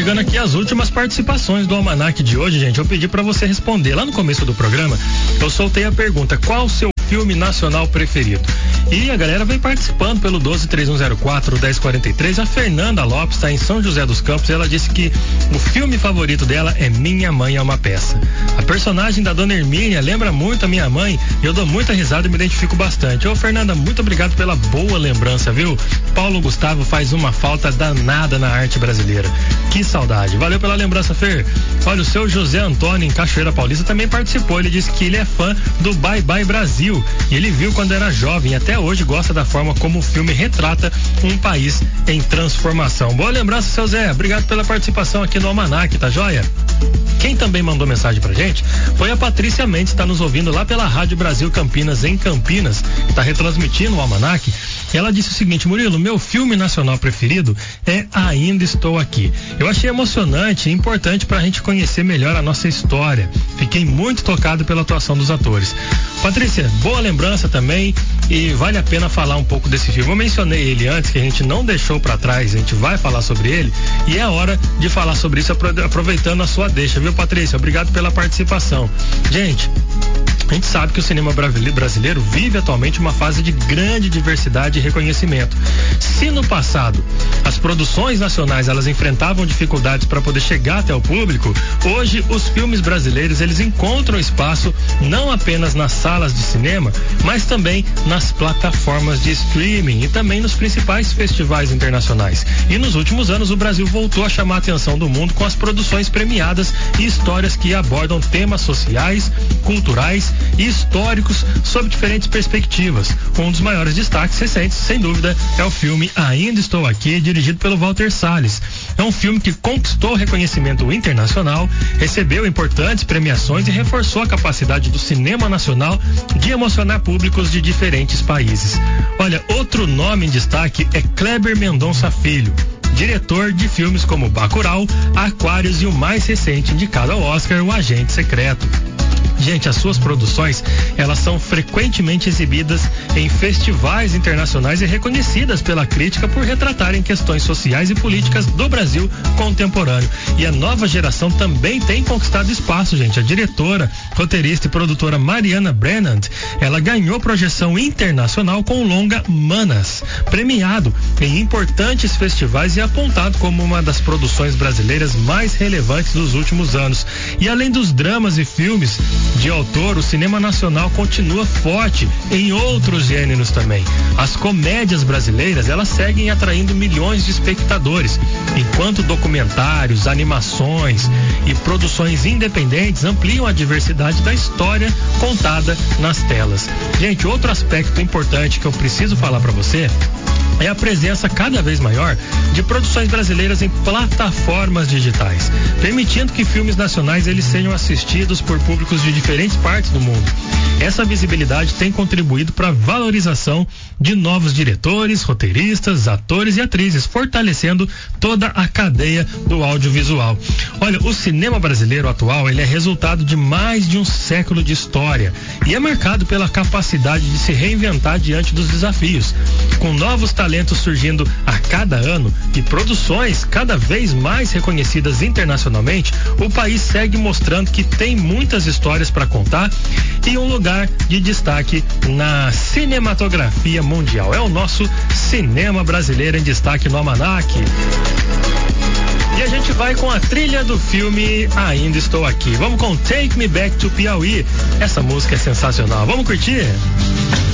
chegando aqui as últimas participações do Almanac de hoje, gente. Eu pedi para você responder. Lá no começo do programa, eu soltei a pergunta: qual o seu filme nacional preferido? E a galera vem participando pelo 12-3104-1043. A Fernanda Lopes está em São José dos Campos e ela disse que o filme favorito dela é Minha Mãe é uma Peça. A personagem da Dona Hermínia lembra muito a minha mãe e eu dou muita risada e me identifico bastante. Ô Fernanda, muito obrigado pela boa lembrança, viu? Paulo Gustavo faz uma falta danada na arte brasileira. Que saudade. Valeu pela lembrança, Fer. Olha, o seu José Antônio em Cachoeira Paulista também participou. Ele disse que ele é fã do Bye Bye Brasil e ele viu quando era jovem e até hoje gosta da forma como o filme retrata um país em transformação. Boa lembrança, seu Zé. Obrigado pela participação aqui no Almanac, tá joia? Quem também mandou mensagem pra gente foi a Patrícia Mendes, está nos ouvindo lá pela Rádio Brasil Campinas, em Campinas, está retransmitindo o Almanac. Ela disse o seguinte: Murilo, meu filme nacional preferido é Ainda Estou Aqui. Eu achei emocionante e importante pra gente conhecer melhor a nossa história. Fiquei muito tocado pela atuação dos atores. Patrícia, boa lembrança também e vale a pena falar um pouco desse filme. Eu mencionei ele antes, que a gente não deixou pra trás, a gente vai falar sobre ele e é hora de falar sobre isso aproveitando a sua deixa, viu, Patrícia? Obrigado pela participação. Gente, a gente sabe que o cinema brasileiro vive atualmente uma fase de grande diversidade e reconhecimento. Se no passado as produções nacionais elas enfrentavam dificuldades para poder chegar até o público, hoje os filmes brasileiros eles encontram espaço não apenas nas salas de cinema, mas também nas plataformas de streaming e também nos principais festivais internacionais. E nos últimos anos o Brasil voltou a chamar a atenção do mundo com as produções premiadas e histórias que abordam temas sociais, culturais e históricos sob diferentes perspectivas. Um dos maiores destaques recentes, sem dúvida, é o filme Ainda Estou Aqui, dirigido pelo Walter Salles. É um filme que conquistou reconhecimento internacional, recebeu importantes premiações e reforçou a capacidade do cinema nacional de emocionar públicos de diferentes países. Olha, outro nome em destaque é Kleber Mendonça Filho, diretor de filmes como Bacurau, Aquários e o mais recente indicado ao Oscar, O Agente Secreto. Gente, as suas produções, elas são frequentemente exibidas em festivais internacionais e reconhecidas pela crítica por retratarem questões sociais e políticas do Brasil contemporâneo. E a nova geração também tem conquistado espaço, gente. A diretora, roteirista e produtora Mariana Brennan, ela ganhou projeção internacional com o longa Manas, premiado em importantes festivais e apontado como uma das produções brasileiras mais relevantes dos últimos anos. E além dos dramas e filmes de autor, o cinema nacional continua forte em outros gêneros também. As comédias brasileiras, elas seguem atraindo milhões de espectadores, enquanto documentários, animações e produções independentes ampliam a diversidade da história contada nas telas. Gente, outro aspecto importante que eu preciso falar para você é a presença cada vez maior de produções brasileiras em plataformas digitais, permitindo que filmes nacionais eles sejam assistidos por públicos de diferentes partes do mundo. Essa visibilidade tem contribuído para a valorização de novos diretores, roteiristas, atores e atrizes, fortalecendo toda a cadeia do audiovisual. Olha, o cinema brasileiro atual, ele é resultado de mais de um século de história e é marcado pela capacidade de se reinventar diante dos desafios, com novos talentos surgindo a cada ano e produções cada vez mais reconhecidas internacionalmente. O país segue mostrando que tem muitas histórias para contar e um lugar de destaque na cinematografia mundial. É o nosso cinema brasileiro em destaque no Almanac. E a gente vai com a trilha do filme Ainda Estou Aqui. Vamos com Take Me Back to Piauí. Essa música é sensacional. Vamos curtir?